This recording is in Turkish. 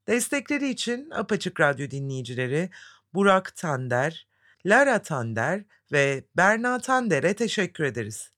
Destekleri için Apaçık Radyo dinleyicileri Burak Tander, Lara Tander ve Berna Tander'e teşekkür ederiz.